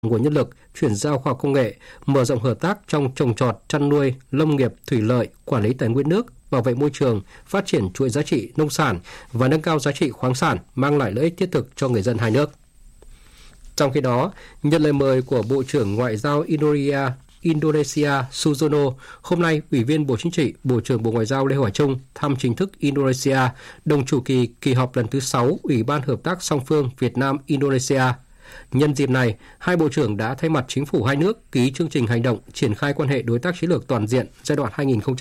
nguồn nhân lực, chuyển giao khoa học công nghệ, mở rộng hợp tác trong trồng trọt, chăn nuôi, lâm nghiệp, thủy lợi, quản lý tài nguyên nước, bảo vệ môi trường, phát triển chuỗi giá trị nông sản và nâng cao giá trị khoáng sản, mang lại lợi ích thiết thực cho người dân hai nước. Trong khi đó, nhận lời mời của Bộ trưởng Ngoại giao Indonesia Sujono, hôm nay, Ủy viên Bộ Chính trị, Bộ trưởng Bộ Ngoại giao Lê Hoài Trung thăm chính thức Indonesia, đồng chủ kỳ họp lần thứ 6 Ủy ban Hợp tác song phương Việt Nam-Indonesia. Nhân dịp này, hai bộ trưởng đã thay mặt chính phủ hai nước ký chương trình hành động triển khai quan hệ đối tác chiến lược toàn diện giai đoạn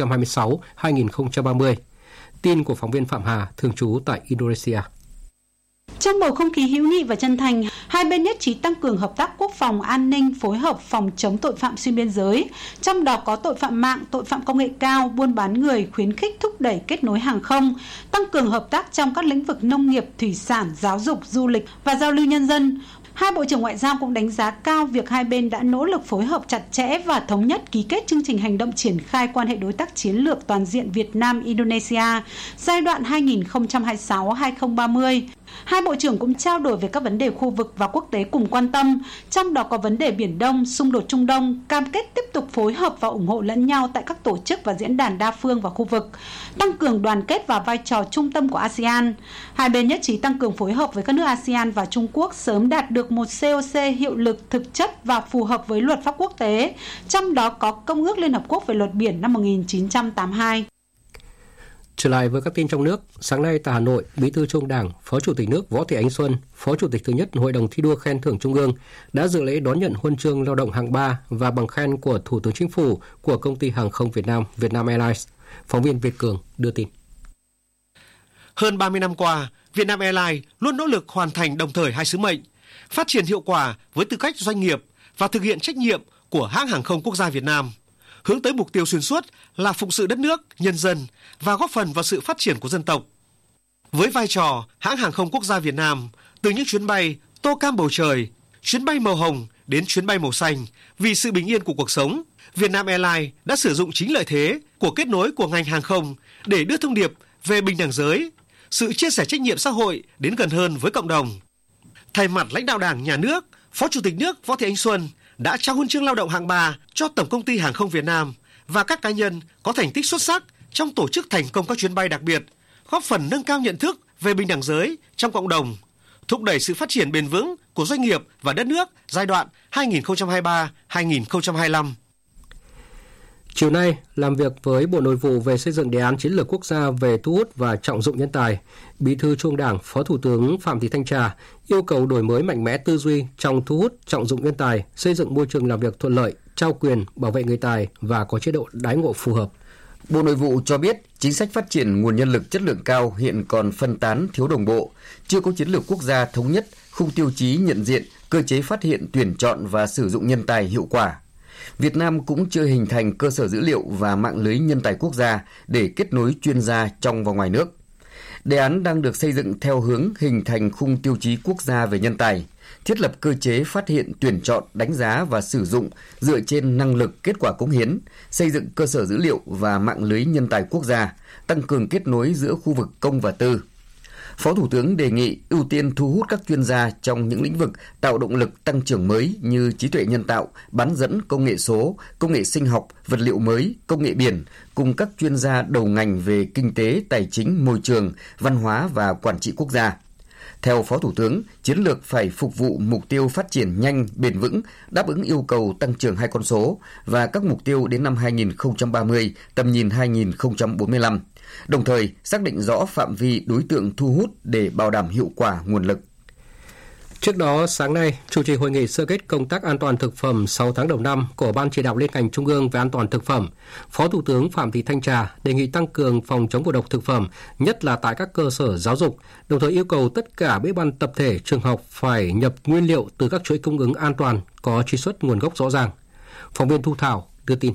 2026-2030. Tin của phóng viên Phạm Hà, thường trú tại Indonesia. Trong bầu không khí hữu nghị và chân thành, hai bên nhất trí tăng cường hợp tác quốc phòng an ninh, phối hợp phòng chống tội phạm xuyên biên giới, trong đó có tội phạm mạng, tội phạm công nghệ cao, buôn bán người, khuyến khích thúc đẩy kết nối hàng không, tăng cường hợp tác trong các lĩnh vực nông nghiệp, thủy sản, giáo dục, du lịch và giao lưu nhân dân. Hai bộ trưởng ngoại giao cũng đánh giá cao việc hai bên đã nỗ lực phối hợp chặt chẽ và thống nhất ký kết chương trình hành động triển khai quan hệ đối tác chiến lược toàn diện Việt Nam-Indonesia giai đoạn 2026-2030. Hai bộ trưởng cũng trao đổi về các vấn đề khu vực và quốc tế cùng quan tâm, trong đó có vấn đề Biển Đông, xung đột Trung Đông, cam kết tiếp tục phối hợp và ủng hộ lẫn nhau tại các tổ chức và diễn đàn đa phương và khu vực, tăng cường đoàn kết và vai trò trung tâm của ASEAN. Hai bên nhất trí tăng cường phối hợp với các nước ASEAN và Trung Quốc sớm đạt được một COC hiệu lực thực chất và phù hợp với luật pháp quốc tế, trong đó có Công ước Liên Hợp Quốc về luật biển năm 1982. Trở lại với các tin trong nước, sáng nay tại Hà Nội, Bí thư Trung ương Đảng, Phó Chủ tịch nước Võ Thị Ánh Xuân, Phó Chủ tịch thứ nhất Hội đồng thi đua khen thưởng Trung ương đã dự lễ đón nhận huân chương lao động hạng 3 và bằng khen của Thủ tướng Chính phủ của Công ty Hàng không Việt Nam, Vietnam Airlines. Phóng viên Việt Cường đưa tin. Hơn 30 năm qua, Vietnam Airlines luôn nỗ lực hoàn thành đồng thời hai sứ mệnh, phát triển hiệu quả với tư cách doanh nghiệp và thực hiện trách nhiệm của hãng hàng không quốc gia Việt Nam, hướng tới mục tiêu xuyên suốt là phụng sự đất nước, nhân dân và góp phần vào sự phát triển của dân tộc. Với vai trò hãng hàng không quốc gia Việt Nam, từ những chuyến bay tô cam bầu trời, chuyến bay màu hồng đến chuyến bay màu xanh vì sự bình yên của cuộc sống, Vietnam Airlines đã sử dụng chính lợi thế của kết nối của ngành hàng không để đưa thông điệp về bình đẳng giới, sự chia sẻ trách nhiệm xã hội đến gần hơn với cộng đồng. Thay mặt lãnh đạo Đảng, Nhà nước, Phó Chủ tịch nước Võ Thị Ánh Xuân đã trao huân chương lao động hạng 3 cho Tổng công ty Hàng không Việt Nam và các cá nhân có thành tích xuất sắc trong tổ chức thành công các chuyến bay đặc biệt, góp phần nâng cao nhận thức về bình đẳng giới trong cộng đồng, thúc đẩy sự phát triển bền vững của doanh nghiệp và đất nước giai đoạn 2023-2025. Chiều nay, làm việc với Bộ Nội vụ về xây dựng đề án chiến lược quốc gia về thu hút và trọng dụng nhân tài, Bí thư Trung ương Đảng, Phó Thủ tướng Phạm Thị Thanh Trà yêu cầu đổi mới mạnh mẽ tư duy trong thu hút, trọng dụng nhân tài, xây dựng môi trường làm việc thuận lợi, trao quyền, bảo vệ người tài và có chế độ đãi ngộ phù hợp. Bộ Nội vụ cho biết chính sách phát triển nguồn nhân lực chất lượng cao hiện còn phân tán, thiếu đồng bộ, chưa có chiến lược quốc gia thống nhất, khung tiêu chí nhận diện, cơ chế phát hiện, tuyển chọn và sử dụng nhân tài hiệu quả. Việt Nam cũng chưa hình thành cơ sở dữ liệu và mạng lưới nhân tài quốc gia để kết nối chuyên gia trong và ngoài nước. Đề án đang được xây dựng theo hướng hình thành khung tiêu chí quốc gia về nhân tài, thiết lập cơ chế phát hiện, tuyển chọn, đánh giá và sử dụng dựa trên năng lực, kết quả cống hiến, xây dựng cơ sở dữ liệu và mạng lưới nhân tài quốc gia, tăng cường kết nối giữa khu vực công và tư. Phó Thủ tướng đề nghị ưu tiên thu hút các chuyên gia trong những lĩnh vực tạo động lực tăng trưởng mới như trí tuệ nhân tạo, bán dẫn, công nghệ số, công nghệ sinh học, vật liệu mới, công nghệ biển, cùng các chuyên gia đầu ngành về kinh tế, tài chính, môi trường, văn hóa và quản trị quốc gia. Theo Phó Thủ tướng, chiến lược phải phục vụ mục tiêu phát triển nhanh, bền vững, đáp ứng yêu cầu tăng trưởng 2 con số và các mục tiêu đến năm 2030, tầm nhìn 2045. Đồng thời, xác định rõ phạm vi đối tượng thu hút để bảo đảm hiệu quả nguồn lực. Trước đó, sáng nay, chủ trì hội nghị sơ kết công tác an toàn thực phẩm 6 tháng đầu năm của Ban Chỉ đạo Liên ngành Trung ương về an toàn thực phẩm, Phó Thủ tướng Phạm Thị Thanh Trà đề nghị tăng cường phòng chống ngộ độc thực phẩm, nhất là tại các cơ sở giáo dục, đồng thời yêu cầu tất cả bếp ăn tập thể trường học phải nhập nguyên liệu từ các chuỗi cung ứng an toàn, có truy xuất nguồn gốc rõ ràng. Phóng viên Thu Thảo đưa tin.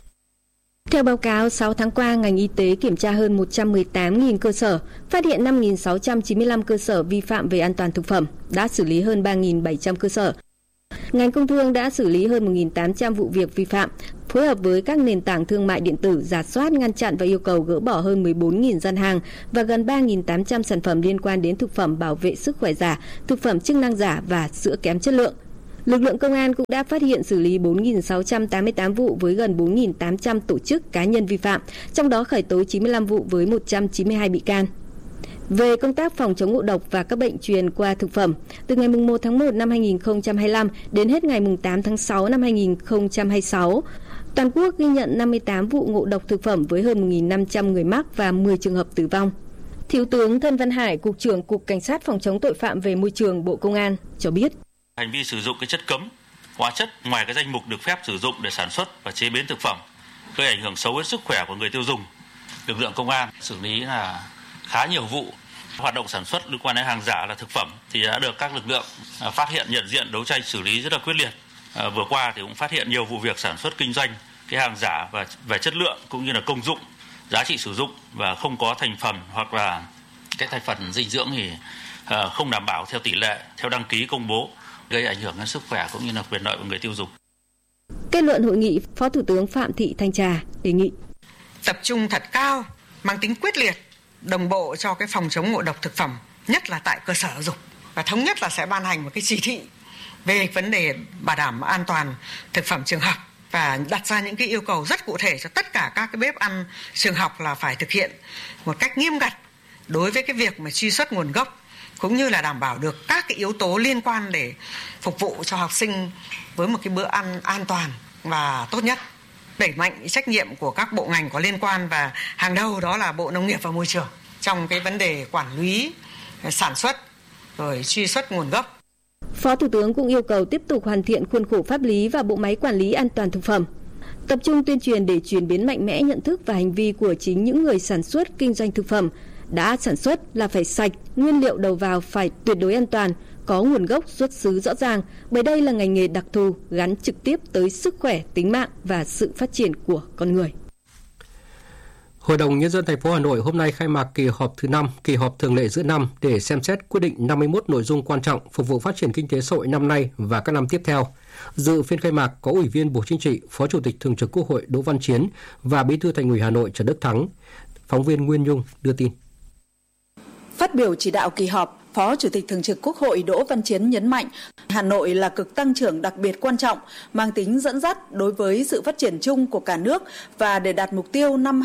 Theo báo cáo, 6 tháng qua, ngành y tế kiểm tra hơn 118.000 cơ sở, phát hiện 5.695 cơ sở vi phạm về an toàn thực phẩm, đã xử lý hơn 3.700 cơ sở. Ngành công thương đã xử lý hơn 1.800 vụ việc vi phạm, phối hợp với các nền tảng thương mại điện tử rà soát, ngăn chặn và yêu cầu gỡ bỏ hơn 14.000 gian hàng và gần 3.800 sản phẩm liên quan đến thực phẩm bảo vệ sức khỏe giả, thực phẩm chức năng giả và sữa kém chất lượng. Lực lượng công an cũng đã phát hiện xử lý 4.688 vụ với gần 4.800 tổ chức cá nhân vi phạm, trong đó khởi tố 95 vụ với 192 bị can. Về công tác phòng chống ngộ độc và các bệnh truyền qua thực phẩm, từ ngày 1 tháng 1 năm 2025 đến hết ngày 8 tháng 6 năm 2026, toàn quốc ghi nhận 58 vụ ngộ độc thực phẩm với hơn 1.500 người mắc và 10 trường hợp tử vong. Thiếu tướng Thân Văn Hải, Cục trưởng Cục Cảnh sát phòng chống tội phạm về môi trường Bộ Công an cho biết. Hành vi sử dụng cái chất cấm, hóa chất ngoài cái danh mục được phép sử dụng để sản xuất và chế biến thực phẩm gây ảnh hưởng xấu đến sức khỏe của người tiêu dùng. Lực lượng công an xử lý là khá nhiều vụ hoạt động sản xuất liên quan đến hàng giả là thực phẩm thì đã được các lực lượng phát hiện, nhận diện, đấu tranh xử lý rất là quyết liệt. Vừa qua thì cũng phát hiện nhiều vụ việc sản xuất kinh doanh cái hàng giả và về chất lượng cũng như là công dụng, giá trị sử dụng và không có thành phần hoặc là cái thành phần dinh dưỡng thì không đảm bảo theo tỷ lệ, theo đăng ký công bố, gây ảnh hưởng đến sức khỏe cũng như là quyền lợi của người tiêu dùng. Kết luận hội nghị, Phó Thủ tướng Phạm Thị Thanh Trà đề nghị tập trung thật cao, mang tính quyết liệt, đồng bộ cho cái phòng chống ngộ độc thực phẩm, nhất là tại cơ sở giáo dục, và thống nhất là sẽ ban hành một cái chỉ thị về vấn đề bảo đảm an toàn thực phẩm trường học và đặt ra những cái yêu cầu rất cụ thể cho tất cả các cái bếp ăn trường học là phải thực hiện một cách nghiêm ngặt đối với cái việc mà truy xuất nguồn gốc cũng như là đảm bảo được các cái yếu tố liên quan để phục vụ cho học sinh với một cái bữa ăn an toàn và tốt nhất. Đẩy mạnh trách nhiệm của các bộ ngành có liên quan và hàng đầu đó là Bộ Nông nghiệp và Môi trường trong cái vấn đề quản lý sản xuất rồi truy xuất nguồn gốc. Phó Thủ tướng cũng yêu cầu tiếp tục hoàn thiện khuôn khổ pháp lý và bộ máy quản lý an toàn thực phẩm, tập trung tuyên truyền để chuyển biến mạnh mẽ nhận thức và hành vi của chính những người sản xuất kinh doanh thực phẩm. Đã sản xuất là phải sạch, nguyên liệu đầu vào phải tuyệt đối an toàn, có nguồn gốc xuất xứ rõ ràng, bởi đây là ngành nghề đặc thù gắn trực tiếp tới sức khỏe, tính mạng và sự phát triển của con người. Hội đồng Nhân dân thành phố Hà Nội hôm nay khai mạc kỳ họp thứ 5, kỳ họp thường lệ giữa năm để xem xét quyết định 51 nội dung quan trọng phục vụ phát triển kinh tế xã hội năm nay và các năm tiếp theo. Dự phiên khai mạc có Ủy viên Bộ Chính trị, Phó Chủ tịch Thường trực Quốc hội Đỗ Văn Chiến và Bí thư Thành ủy Hà Nội Trần Đức Thắng. Phóng viên Nguyên Nhung đưa tin. Phát biểu chỉ đạo kỳ họp, Phó Chủ tịch Thường trực Quốc hội Đỗ Văn Chiến nhấn mạnh, Hà Nội là cực tăng trưởng đặc biệt quan trọng, mang tính dẫn dắt đối với sự phát triển chung của cả nước và để đạt mục tiêu năm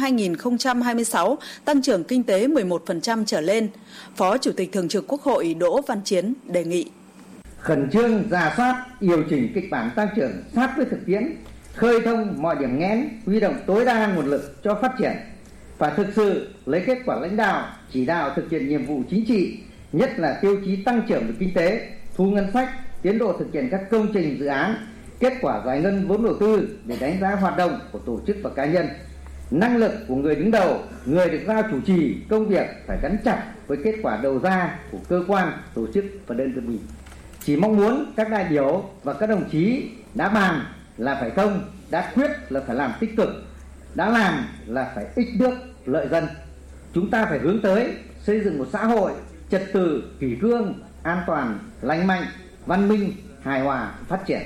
2026 tăng trưởng kinh tế 11% trở lên. Phó Chủ tịch Thường trực Quốc hội Đỗ Văn Chiến đề nghị khẩn trương rà soát, điều chỉnh kịch bản tăng trưởng sát với thực tiễn, khơi thông mọi điểm nghẽn, huy động tối đa nguồn lực cho phát triển và thực sự lấy kết quả lãnh đạo, chỉ đạo thực hiện nhiệm vụ chính trị, nhất là tiêu chí tăng trưởng về kinh tế, thu ngân sách, tiến độ thực hiện các công trình dự án, kết quả giải ngân vốn đầu tư để đánh giá hoạt động của tổ chức và cá nhân. Năng lực của người đứng đầu, người được giao chủ trì công việc phải gắn chặt với kết quả đầu ra của cơ quan, tổ chức và đơn vị. Chỉ mong muốn các đại biểu và các đồng chí đã bàn là phải thông, đã quyết là phải làm tích cực, đã làm là phải ích nước lợi dân. Chúng ta phải hướng tới xây dựng một xã hội trật tự, kỷ cương, an toàn, lành mạnh, văn minh, hài hòa, phát triển.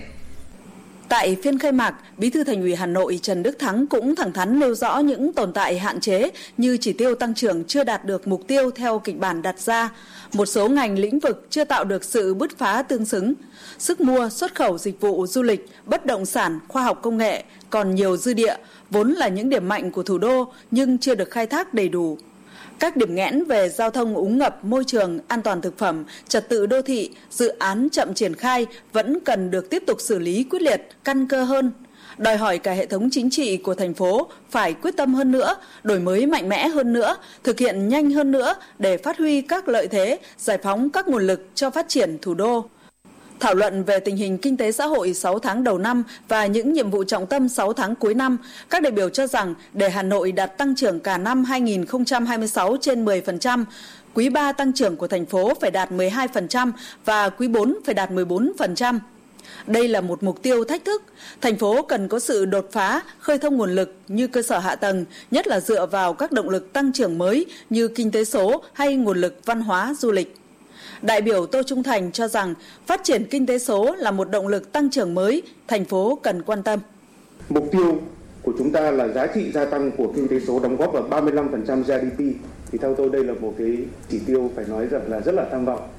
Tại phiên khai mạc, Bí thư Thành ủy Hà Nội Trần Đức Thắng cũng thẳng thắn nêu rõ những tồn tại hạn chế như chỉ tiêu tăng trưởng chưa đạt được mục tiêu theo kịch bản đặt ra, một số ngành lĩnh vực chưa tạo được sự bứt phá tương xứng, sức mua, xuất khẩu dịch vụ du lịch, bất động sản, khoa học công nghệ còn nhiều dư địa, vốn là những điểm mạnh của thủ đô nhưng chưa được khai thác đầy đủ. Các điểm nghẽn về giao thông úng ngập, môi trường, an toàn thực phẩm, trật tự đô thị, dự án chậm triển khai vẫn cần được tiếp tục xử lý quyết liệt, căn cơ hơn. Đòi hỏi cả hệ thống chính trị của thành phố phải quyết tâm hơn nữa, đổi mới mạnh mẽ hơn nữa, thực hiện nhanh hơn nữa để phát huy các lợi thế, giải phóng các nguồn lực cho phát triển thủ đô. Thảo luận về tình hình kinh tế xã hội 6 tháng đầu năm và những nhiệm vụ trọng tâm 6 tháng cuối năm, các đại biểu cho rằng để Hà Nội đạt tăng trưởng cả năm 2026 trên 10%, quý 3 tăng trưởng của thành phố phải đạt 12% và quý 4 phải đạt 14%. Đây là một mục tiêu thách thức. Thành phố cần có sự đột phá, khơi thông nguồn lực như cơ sở hạ tầng, nhất là dựa vào các động lực tăng trưởng mới như kinh tế số hay nguồn lực văn hóa du lịch. Đại biểu Tô Trung Thành cho rằng phát triển kinh tế số là một động lực tăng trưởng mới, thành phố cần quan tâm. Mục tiêu của chúng ta là giá trị gia tăng của kinh tế số đóng góp vào 35% GDP. Thì theo tôi đây là một cái chỉ tiêu phải nói rằng là rất là tham vọng.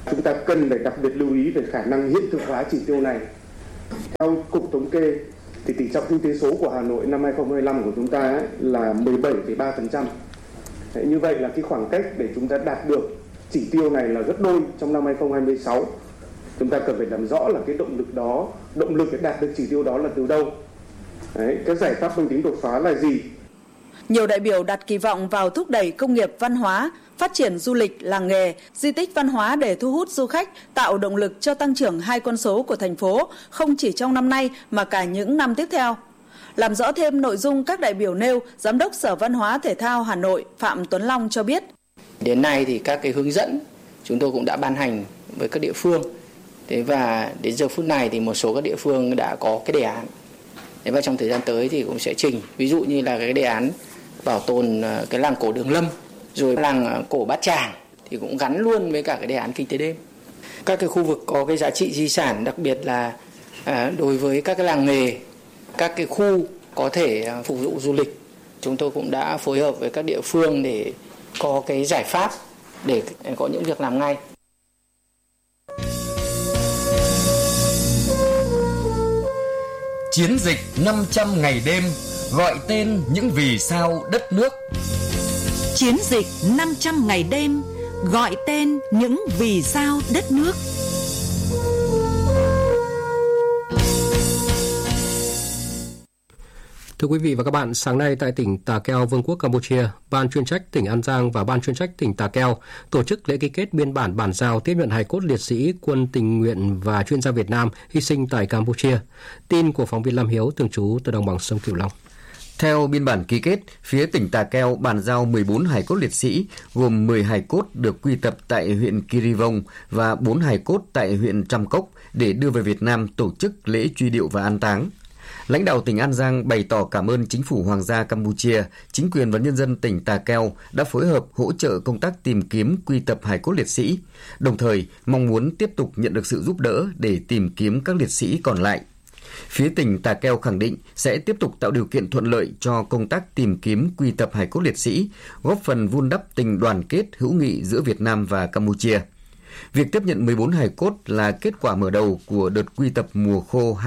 Chúng ta cần phải đặc biệt lưu ý về khả năng hiện thực hóa chỉ tiêu này. Theo Cục Thống kê, thì tỷ trọng kinh tế số của Hà Nội năm 2025 của chúng ta là 17,3%. Như vậy là cái khoảng cách để chúng ta đạt được chỉ tiêu này là gấp đôi trong năm 2026. Chúng ta cần phải làm rõ là cái động lực để đạt được chỉ tiêu đó là từ đâu. Cái giải pháp mang tính đột phá là gì? Nhiều đại biểu đặt kỳ vọng vào thúc đẩy công nghiệp văn hóa, phát triển du lịch, làng nghề, di tích văn hóa để thu hút du khách, tạo động lực cho tăng trưởng hai con số của thành phố không chỉ trong năm nay mà cả những năm tiếp theo. Làm rõ thêm nội dung các đại biểu nêu, Giám đốc Sở Văn hóa Thể thao Hà Nội Phạm Tuấn Long cho biết. Đến nay thì các cái hướng dẫn chúng tôi cũng đã ban hành với các địa phương. Và đến giờ phút này thì một số các địa phương đã có cái đề án. Và trong thời gian tới thì cũng sẽ trình, ví dụ như là cái đề án bảo tồn cái làng cổ Đường Lâm, rồi làng cổ Bát Tràng thì cũng gắn luôn với cả cái đề án kinh tế đêm. Các cái khu vực có cái giá trị di sản, đặc biệt là đối với các cái làng nghề, các cái khu có thể phục vụ du lịch, chúng tôi cũng đã phối hợp với các địa phương để có cái giải pháp để có những việc làm ngay. Chiến dịch 500 ngày đêm, gọi tên những vì sao đất nước. Chiến dịch 500 ngày đêm, gọi tên những vì sao đất nước. Thưa quý vị và các bạn, sáng nay tại tỉnh Tà Keo, Vương quốc Campuchia, Ban chuyên trách tỉnh An Giang và Ban chuyên trách tỉnh Tà Keo tổ chức lễ ký kết biên bản bàn giao tiếp nhận hài cốt liệt sĩ quân tình nguyện và chuyên gia Việt Nam hy sinh tại Campuchia. Tin của phóng viên Lam Hiếu thường trú từ đồng bằng sông Cửu Long. Theo biên bản ký kết, phía tỉnh Tà Keo bàn giao 14 hài cốt liệt sĩ, gồm 10 hài cốt được quy tập tại huyện Kirivong và 4 hài cốt tại huyện Trăm Cốc để đưa về Việt Nam tổ chức lễ truy điệu và an táng. Lãnh đạo tỉnh An Giang bày tỏ cảm ơn Chính phủ Hoàng gia Campuchia, chính quyền và nhân dân tỉnh Tà Keo đã phối hợp hỗ trợ công tác tìm kiếm quy tập hài cốt liệt sĩ, đồng thời mong muốn tiếp tục nhận được sự giúp đỡ để tìm kiếm các liệt sĩ còn lại. Phía tỉnh Tà Keo khẳng định sẽ tiếp tục tạo điều kiện thuận lợi cho công tác tìm kiếm quy tập hài cốt liệt sĩ, góp phần vun đắp tình đoàn kết hữu nghị giữa Việt Nam và Campuchia. Việc tiếp nhận 14 hài cốt là kết quả mở đầu của đợt quy tập mùa khô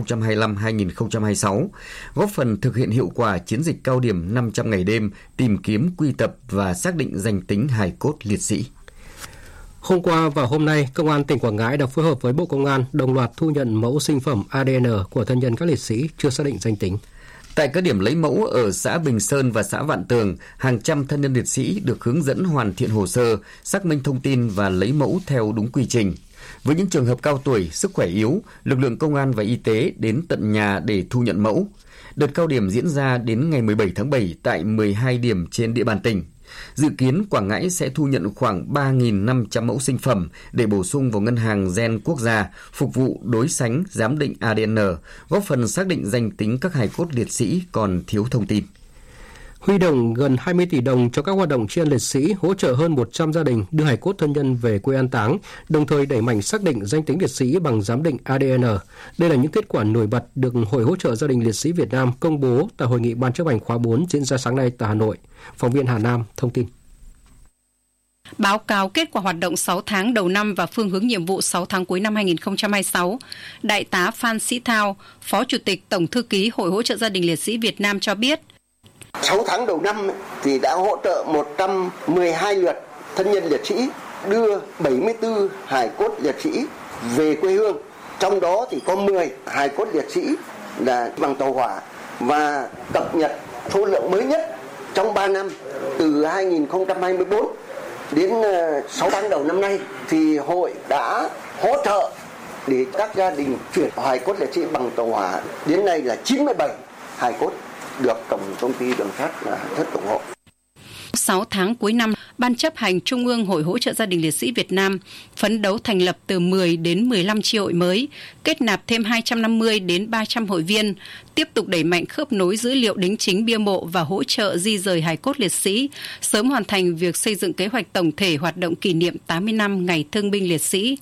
2025-2026, góp phần thực hiện hiệu quả chiến dịch cao điểm 500 ngày đêm tìm kiếm quy tập và xác định danh tính hài cốt liệt sĩ. Hôm qua và hôm nay, Công an tỉnh Quảng Ngãi đã phối hợp với Bộ Công an đồng loạt thu nhận mẫu sinh phẩm ADN của thân nhân các liệt sĩ chưa xác định danh tính. Tại các điểm lấy mẫu ở xã Bình Sơn và xã Vạn Tường, hàng trăm thân nhân liệt sĩ được hướng dẫn hoàn thiện hồ sơ, xác minh thông tin và lấy mẫu theo đúng quy trình. Với những trường hợp cao tuổi, sức khỏe yếu, lực lượng công an và y tế đến tận nhà để thu nhận mẫu. Đợt cao điểm diễn ra đến ngày 17 tháng 7 tại 12 điểm trên địa bàn tỉnh. Dự kiến Quảng Ngãi sẽ thu nhận khoảng 3.500 mẫu sinh phẩm để bổ sung vào ngân hàng gen quốc gia, phục vụ đối sánh giám định ADN, góp phần xác định danh tính các hài cốt liệt sĩ còn thiếu thông tin. Huy động gần 20 tỷ đồng cho các hoạt động tri ân liệt sĩ, hỗ trợ hơn 100 gia đình đưa hài cốt thân nhân về quê an táng, đồng thời đẩy mạnh xác định danh tính liệt sĩ bằng giám định ADN. Đây là những kết quả nổi bật được Hội hỗ trợ gia đình liệt sĩ Việt Nam công bố tại Hội nghị Ban chấp hành khóa 4 diễn ra sáng nay tại Hà Nội. Phóng viên Hà Nam thông tin. Báo cáo kết quả hoạt động 6 tháng đầu năm và phương hướng nhiệm vụ 6 tháng cuối năm 2026, Đại tá Phan Sĩ Thao, Phó Chủ tịch Tổng Thư ký Hội hỗ trợ gia đình liệt sĩ Việt Nam cho biết, 6 tháng đầu năm thì đã hỗ trợ 112 lượt thân nhân liệt sĩ, đưa 74 hài cốt liệt sĩ về quê hương. Trong đó thì có 10 hài cốt liệt sĩ là bằng tàu hỏa, và cập nhật số lượng mới nhất trong 3 năm từ 2024 đến 6 tháng đầu năm nay thì hội đã hỗ trợ để các gia đình chuyển hài cốt liệt sĩ bằng tàu hỏa. Đến nay là 97 hài cốt được tổng công ty đường sắt là rất ủng hộ. 6 tháng cuối năm, Ban chấp hành Trung ương Hội hỗ trợ gia đình liệt sĩ Việt Nam phấn đấu thành lập từ 10 đến 15 chi hội mới, kết nạp thêm 250 đến 300 hội viên, tiếp tục đẩy mạnh khớp nối dữ liệu đính chính bia mộ và hỗ trợ di rời hài cốt liệt sĩ, sớm hoàn thành việc xây dựng kế hoạch tổng thể hoạt động kỷ niệm 80 năm Ngày Thương binh Liệt sĩ.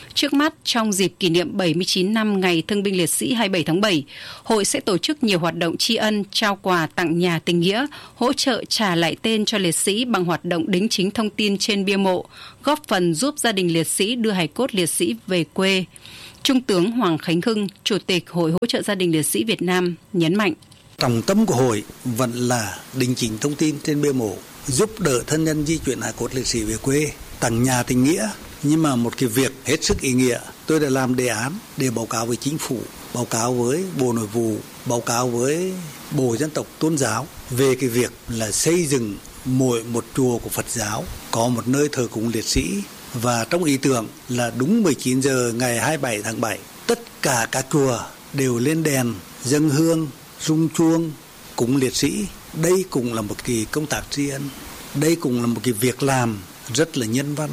Trước mắt, trong dịp kỷ niệm 79 năm Ngày Thương binh Liệt sĩ 27 tháng 7, hội sẽ tổ chức nhiều hoạt động tri ân, trao quà, tặng nhà tình nghĩa, hỗ trợ trả lại tên cho liệt sĩ bằng hoạt động đính chính thông tin trên bia mộ, góp phần giúp gia đình liệt sĩ đưa hài cốt liệt sĩ về quê. Trung tướng Hoàng Khánh Hưng, Chủ tịch Hội hỗ trợ gia đình liệt sĩ Việt Nam nhấn mạnh. Trọng tâm của hội vẫn là đính chính thông tin trên bia mộ, giúp đỡ thân nhân di chuyển hài cốt liệt sĩ về quê, tặng nhà tình nghĩa. Nhưng mà một cái việc hết sức ý nghĩa, tôi đã làm đề án để báo cáo với chính phủ, báo cáo với Bộ Nội vụ, báo cáo với Bộ Dân tộc Tôn giáo về cái việc là xây dựng mỗi một chùa của Phật giáo có một nơi thờ cúng liệt sĩ. Và trong ý tưởng là đúng 19 giờ ngày 27 tháng 7, tất cả các chùa đều lên đèn, dâng hương, rung chuông, cúng liệt sĩ. Đây cũng là một cái công tác tri ân, đây cũng là một cái việc làm rất là nhân văn.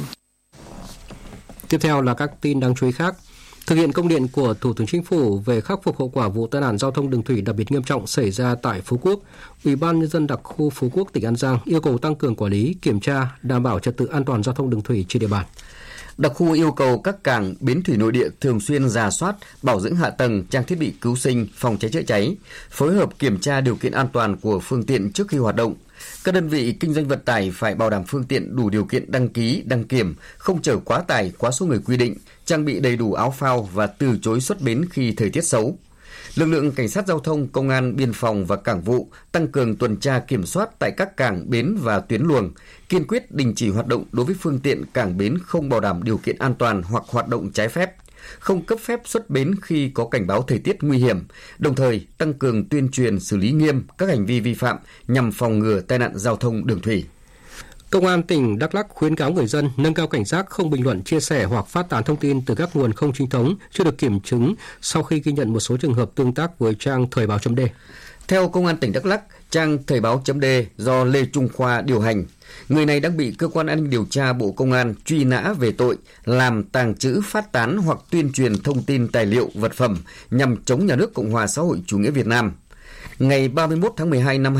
Tiếp theo là các tin đáng chú ý khác. Thực hiện công điện của Thủ tướng Chính phủ về khắc phục hậu quả vụ tai nạn giao thông đường thủy đặc biệt nghiêm trọng xảy ra tại Phú Quốc, Ủy ban Nhân dân đặc khu Phú Quốc, tỉnh An Giang yêu cầu tăng cường quản lý, kiểm tra, đảm bảo trật tự an toàn giao thông đường thủy trên địa bàn. Đặc khu yêu cầu các cảng, bến thủy nội địa thường xuyên rà soát, bảo dưỡng hạ tầng, trang thiết bị cứu sinh, phòng cháy chữa cháy, phối hợp kiểm tra điều kiện an toàn của phương tiện trước khi hoạt động. Các đơn vị kinh doanh vận tải phải bảo đảm phương tiện đủ điều kiện đăng ký, đăng kiểm, không chở quá tải, quá số người quy định, trang bị đầy đủ áo phao và từ chối xuất bến khi thời tiết xấu. Lực lượng cảnh sát giao thông, công an, biên phòng và cảng vụ tăng cường tuần tra kiểm soát tại các cảng, bến và tuyến luồng, kiên quyết đình chỉ hoạt động đối với phương tiện cảng bến không bảo đảm điều kiện an toàn hoặc hoạt động trái phép, không cấp phép xuất bến khi có cảnh báo thời tiết nguy hiểm, đồng thời tăng cường tuyên truyền xử lý nghiêm các hành vi vi phạm nhằm phòng ngừa tai nạn giao thông đường thủy. Công an tỉnh Đắk Lắk khuyến cáo người dân nâng cao cảnh giác, không bình luận, chia sẻ hoặc phát tán thông tin từ các nguồn không chính thống chưa được kiểm chứng sau khi ghi nhận một số trường hợp tương tác với trang Thời báo.d. Theo Công an tỉnh Đắk Lắk, trang Thời báo.d do Lê Trung Khoa điều hành. Người này đang bị Cơ quan An ninh Điều tra Bộ Công an truy nã về tội làm tàng trữ, phát tán hoặc tuyên truyền thông tin, tài liệu, vật phẩm nhằm chống nhà nước Cộng hòa xã hội chủ nghĩa Việt Nam. Ngày 31 tháng 12 năm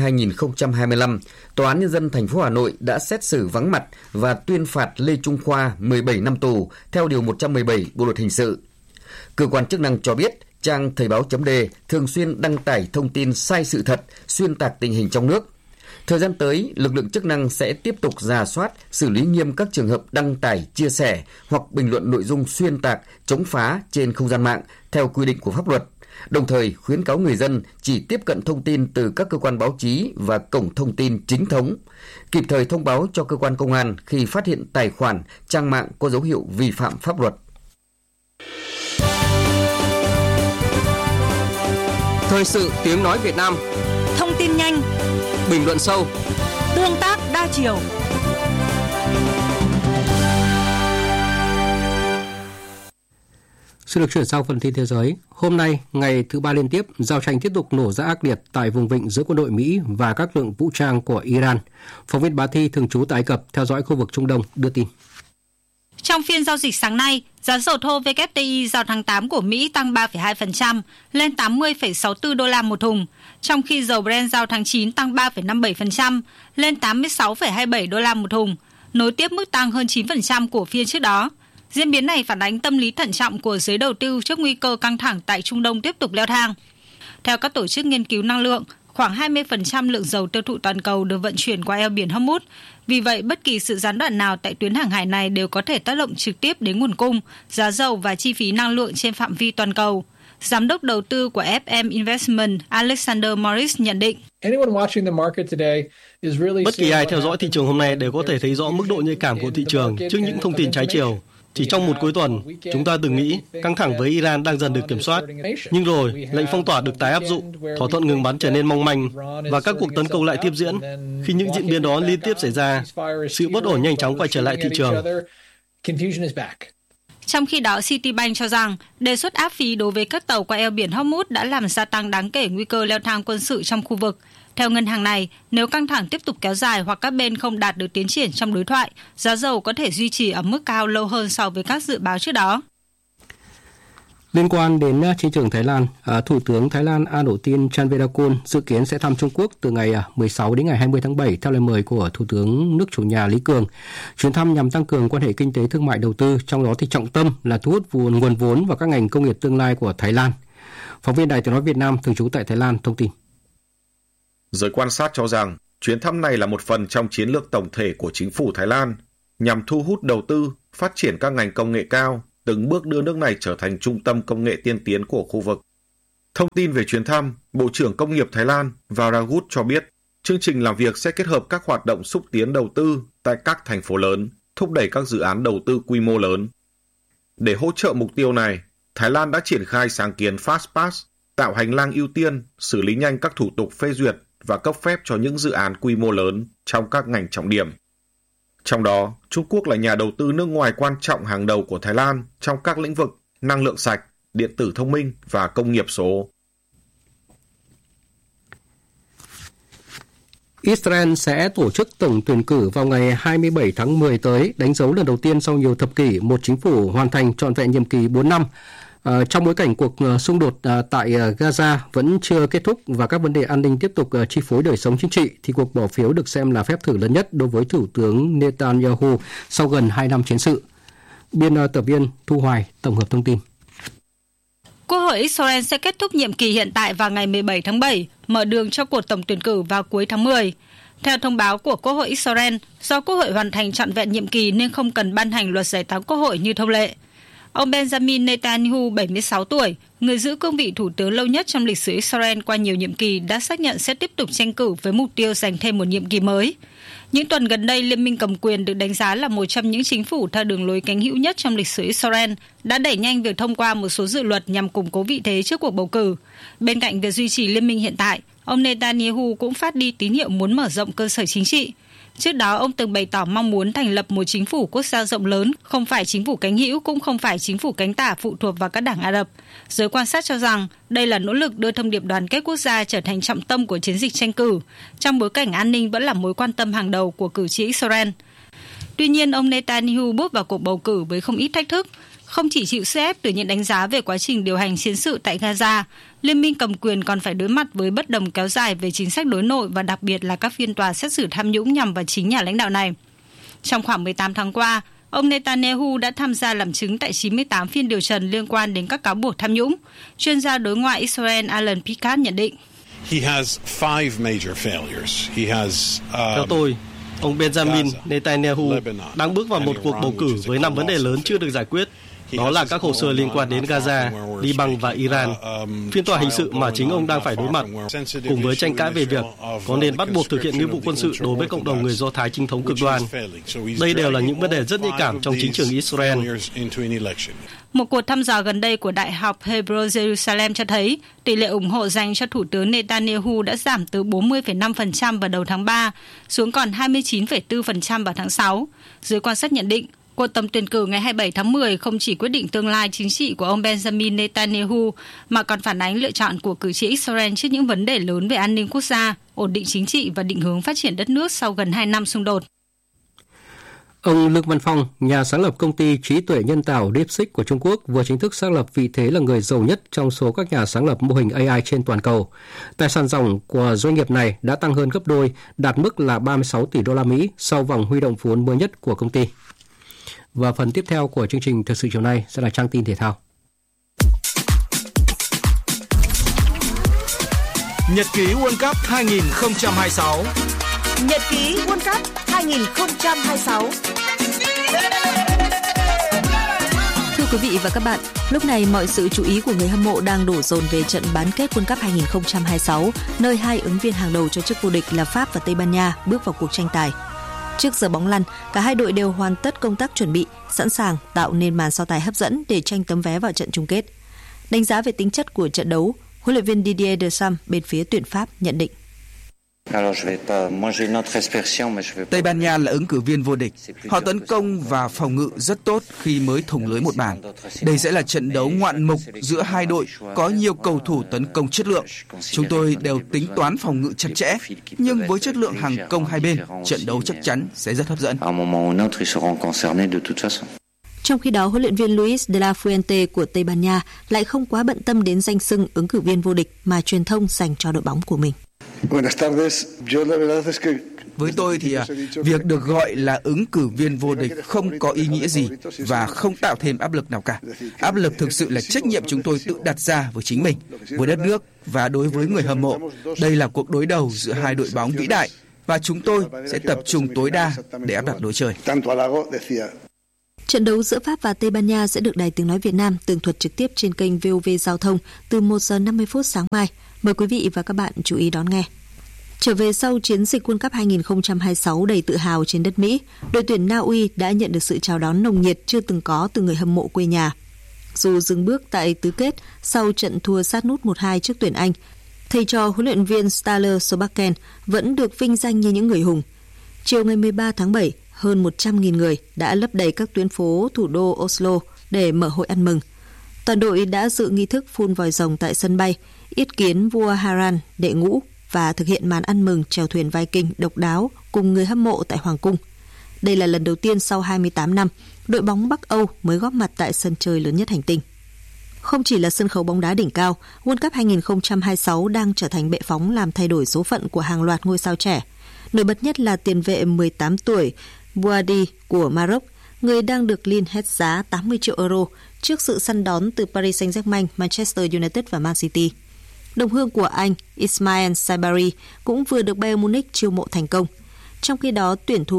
2025, Tòa án Nhân dân thành phố Hà Nội đã xét xử vắng mặt và tuyên phạt Lê Trung Khoa 17 năm tù theo Điều 117 Bộ Luật Hình sự. Cơ quan chức năng cho biết, trang Thời báo.d thường xuyên đăng tải thông tin sai sự thật, xuyên tạc tình hình trong nước. Thời gian tới, lực lượng chức năng sẽ tiếp tục rà soát, xử lý nghiêm các trường hợp đăng tải, chia sẻ hoặc bình luận nội dung xuyên tạc, chống phá trên không gian mạng theo quy định của pháp luật. Đồng thời khuyến cáo người dân chỉ tiếp cận thông tin từ các cơ quan báo chí và cổng thông tin chính thống, kịp thời thông báo cho cơ quan công an khi phát hiện tài khoản, trang mạng có dấu hiệu vi phạm pháp luật. Thời sự tiếng nói Việt Nam. Thông tin nhanh, bình luận sâu, tương tác đa chiều. Xin được chuyển sang phần tin thế giới. Hôm nay, ngày thứ ba liên tiếp, giao tranh tiếp tục nổ ra ác liệt tại vùng vịnh giữa quân đội Mỹ và các lực lượng vũ trang của Iran. Phóng viên Bá Thi thường trú tại Ai Cập theo dõi khu vực Trung Đông đưa tin. Trong phiên giao dịch sáng nay, giá dầu thô WTI giao tháng 8 của Mỹ tăng 3,2% lên 80,64 đô la một thùng, trong khi dầu Brent giao tháng 9 tăng 3,57% lên 86,27 đô la một thùng, nối tiếp mức tăng hơn 9% của phiên trước đó. Diễn biến này phản ánh tâm lý thận trọng của giới đầu tư trước nguy cơ căng thẳng tại Trung Đông tiếp tục leo thang. Theo các tổ chức nghiên cứu năng lượng, khoảng 20% lượng dầu tiêu thụ toàn cầu được vận chuyển qua eo biển Hormuz. Vì vậy, bất kỳ sự gián đoạn nào tại tuyến hàng hải này đều có thể tác động trực tiếp đến nguồn cung, giá dầu và chi phí năng lượng trên phạm vi toàn cầu. Giám đốc đầu tư của FM Investment Alexander Morris nhận định. Bất kỳ ai theo dõi thị trường hôm nay đều có thể thấy rõ mức độ nhạy cảm của thị trường trước những thông tin trái chiều. Chỉ trong một cuối tuần, chúng ta từng nghĩ căng thẳng với Iran đang dần được kiểm soát. Nhưng rồi, lệnh phong tỏa được tái áp dụng, thỏa thuận ngừng bắn trở nên mong manh và các cuộc tấn công lại tiếp diễn. Khi những diễn biến đó liên tiếp xảy ra, sự bất ổn nhanh chóng quay trở lại thị trường. Trong khi đó, Citibank cho rằng đề xuất áp phí đối với các tàu qua eo biển Hormuz đã làm gia tăng đáng kể nguy cơ leo thang quân sự trong khu vực. Theo ngân hàng này, nếu căng thẳng tiếp tục kéo dài hoặc các bên không đạt được tiến triển trong đối thoại, giá dầu có thể duy trì ở mức cao lâu hơn so với các dự báo trước đó. Liên quan đến chiến trường Thái Lan, Thủ tướng Thái Lan Anutin Chanvirakul dự kiến sẽ thăm Trung Quốc từ ngày 16 đến ngày 20 tháng 7 theo lời mời của Thủ tướng nước chủ nhà Lý Cường. Chuyến thăm nhằm tăng cường quan hệ kinh tế thương mại đầu tư, trong đó thì trọng tâm là thu hút nguồn vốn vào các ngành công nghiệp tương lai của Thái Lan. Phóng viên Đài Tiếng nói Việt Nam thường trú tại Thái Lan thông tin. Giới quan sát cho rằng chuyến thăm này là một phần trong chiến lược tổng thể của chính phủ Thái Lan nhằm thu hút đầu tư, phát triển các ngành công nghệ cao, từng bước đưa nước này trở thành trung tâm công nghệ tiên tiến của khu vực. Thông tin về chuyến thăm, Bộ trưởng Công nghiệp Thái Lan Varagut cho biết, chương trình làm việc sẽ kết hợp các hoạt động xúc tiến đầu tư tại các thành phố lớn, thúc đẩy các dự án đầu tư quy mô lớn. Để hỗ trợ mục tiêu này, Thái Lan đã triển khai sáng kiến FastPass, tạo hành lang ưu tiên, xử lý nhanh các thủ tục phê duyệt và cấp phép cho những dự án quy mô lớn trong các ngành trọng điểm. Trong đó, Trung Quốc là nhà đầu tư nước ngoài quan trọng hàng đầu của Thái Lan trong các lĩnh vực năng lượng sạch, điện tử thông minh và công nghiệp số. Israel sẽ tổ chức tổng tuyển cử vào ngày 27 tháng 10 tới, đánh dấu lần đầu tiên sau nhiều thập kỷ một chính phủ hoàn thành trọn vẹn nhiệm kỳ 4 năm. Trong bối cảnh cuộc xung đột tại Gaza vẫn chưa kết thúc và các vấn đề an ninh tiếp tục chi phối đời sống chính trị, thì cuộc bỏ phiếu được xem là phép thử lớn nhất đối với Thủ tướng Netanyahu sau gần 2 năm chiến sự. Biên tập viên Thu Hoài tổng hợp thông tin. Quốc hội Israel sẽ kết thúc nhiệm kỳ hiện tại vào ngày 17 tháng 7, mở đường cho cuộc tổng tuyển cử vào cuối tháng 10. Theo thông báo của Quốc hội Israel, do Quốc hội hoàn thành trọn vẹn nhiệm kỳ nên không cần ban hành luật giải tán Quốc hội như thông lệ. Ông Benjamin Netanyahu, 76 tuổi, người giữ cương vị thủ tướng lâu nhất trong lịch sử Israel qua nhiều nhiệm kỳ, đã xác nhận sẽ tiếp tục tranh cử với mục tiêu giành thêm một nhiệm kỳ mới. Những tuần gần đây, Liên minh cầm quyền được đánh giá là một trong những chính phủ theo đường lối cánh hữu nhất trong lịch sử Israel, đã đẩy nhanh việc thông qua một số dự luật nhằm củng cố vị thế trước cuộc bầu cử. Bên cạnh việc duy trì liên minh hiện tại, ông Netanyahu cũng phát đi tín hiệu muốn mở rộng cơ sở chính trị. Trước đó, ông từng bày tỏ mong muốn thành lập một chính phủ quốc gia rộng lớn, không phải chính phủ cánh hữu, cũng không phải chính phủ cánh tả phụ thuộc vào các đảng Ả Rập. Giới quan sát cho rằng đây là nỗ lực đưa thông điệp đoàn kết quốc gia trở thành trọng tâm của chiến dịch tranh cử, trong bối cảnh an ninh vẫn là mối quan tâm hàng đầu của cử tri Israel. Tuy nhiên, ông Netanyahu bước vào cuộc bầu cử với không ít thách thức. Không chỉ chịu sức ép từ những đánh giá về quá trình điều hành chiến sự tại Gaza, Liên minh cầm quyền còn phải đối mặt với bất đồng kéo dài về chính sách đối nội và đặc biệt là các phiên tòa xét xử tham nhũng nhằm vào chính nhà lãnh đạo này. Trong khoảng 18 tháng qua, ông Netanyahu đã tham gia làm chứng tại 98 phiên điều trần liên quan đến các cáo buộc tham nhũng. Chuyên gia đối ngoại Israel Alan Picard nhận định. Theo tôi, ông Benjamin Netanyahu đang bước vào một cuộc bầu cử với 5 vấn đề lớn chưa được giải quyết. Đó là các hồ sơ liên quan đến Gaza, Liban và Iran, phiên tòa hình sự mà chính ông đang phải đối mặt, cùng với tranh cãi về việc có nên bắt buộc thực hiện nghĩa vụ quân sự đối với cộng đồng người Do Thái chính thống cực đoan. Đây đều là những vấn đề rất nhạy cảm trong chính trường Israel. Một cuộc thăm dò gần đây của Đại học Hebrew Jerusalem cho thấy tỷ lệ ủng hộ dành cho Thủ tướng Netanyahu đã giảm từ 40,5% vào đầu tháng 3 xuống còn 29,4% vào tháng 6. Giới quan sát nhận định, cuộc tổng tuyển cử ngày 27 tháng 10 không chỉ quyết định tương lai chính trị của ông Benjamin Netanyahu, mà còn phản ánh lựa chọn của cử tri Israel trước những vấn đề lớn về an ninh quốc gia, ổn định chính trị và định hướng phát triển đất nước sau gần 2 năm xung đột. Ông Lương Văn Phong, nhà sáng lập công ty trí tuệ nhân tạo DeepSeek của Trung Quốc, vừa chính thức xác lập vị thế là người giàu nhất trong số các nhà sáng lập mô hình AI trên toàn cầu. Tài sản ròng của doanh nghiệp này đã tăng hơn gấp đôi, đạt mức là 36 tỷ đô la Mỹ sau vòng huy động vốn mới nhất của công ty. Và phần tiếp theo của chương trình Thời sự chiều nay sẽ là trang tin thể thao. Nhật ký World Cup 2026. Nhật ký World Cup 2026. Thưa quý vị và các bạn, lúc này mọi sự chú ý của người hâm mộ đang đổ dồn về trận bán kết World Cup 2026, nơi hai ứng viên hàng đầu cho chức vô địch là Pháp và Tây Ban Nha bước vào cuộc tranh tài. Trước giờ bóng lăn, cả hai đội đều hoàn tất công tác chuẩn bị, sẵn sàng tạo nên màn so tài hấp dẫn để tranh tấm vé vào trận chung kết. Đánh giá về tính chất của trận đấu, huấn luyện viên Didier Deschamps bên phía tuyển Pháp nhận định. Tây Ban Nha là ứng cử viên vô địch. Họ tấn công và phòng ngự rất tốt khi mới thủng lưới một bàn. Đây sẽ là trận đấu ngoạn mục giữa hai đội có nhiều cầu thủ tấn công chất lượng. Chúng tôi đều tính toán phòng ngự chặt chẽ, nhưng với chất lượng hàng công hai bên, trận đấu chắc chắn sẽ rất hấp dẫn. Trong khi đó, huấn luyện viên Luis de la Fuente của Tây Ban Nha lại không quá bận tâm đến danh xưng ứng cử viên vô địch mà truyền thông dành cho đội bóng của mình. Với tôi thì việc được gọi là ứng cử viên vô địch không có ý nghĩa gì và không tạo thêm áp lực nào cả. Áp lực thực sự là trách nhiệm chúng tôi tự đặt ra với chính mình, với đất nước và đối với người hâm mộ. Đây là cuộc đối đầu giữa hai đội bóng vĩ đại và chúng tôi sẽ tập trung tối đa để áp đặt lối chơi. Trận đấu giữa Pháp và Tây Ban Nha sẽ được Đài Tiếng nói Việt Nam tường thuật trực tiếp trên kênh VOV Giao thông từ 1 giờ 50 phút sáng mai. Mời quý vị và các bạn chú ý đón nghe. Trở về sau chiến dịch World Cup 2026 đầy tự hào trên đất Mỹ, đội tuyển Na Uy đã nhận được sự chào đón nồng nhiệt chưa từng có từ người hâm mộ quê nhà. Dù dừng bước tại tứ kết sau trận thua sát nút 1-2 trước tuyển Anh, thầy trò huấn luyện viên Ståle Solbakken vẫn được vinh danh như những người hùng. Chiều ngày 13 tháng 7, hơn 100.000 người đã lấp đầy các tuyến phố thủ đô Oslo để mở hội ăn mừng. Toàn đội đã dự nghi thức phun vòi rồng tại sân bay, yết kiến vua Harald đệ ngũ và thực hiện màn ăn mừng chèo thuyền Viking độc đáo cùng người hâm mộ tại Hoàng cung. Đây là lần đầu tiên sau 28 năm, đội bóng Bắc Âu mới góp mặt tại sân chơi lớn nhất hành tinh. Không chỉ là sân khấu bóng đá đỉnh cao, World Cup 2026 đang trở thành bệ phóng làm thay đổi số phận của hàng loạt ngôi sao trẻ. Nổi bật nhất là tiền vệ 18 tuổi Bouhaddi của Maroc, người đang được Lille hết giá 80 triệu euro trước sự săn đón từ Paris Saint-Germain, Manchester United và Man City. Đồng hương của Anh Ismail Sabari cũng vừa được Bayern Munich chiêu mộ thành công. Trong khi đó, tuyển thủ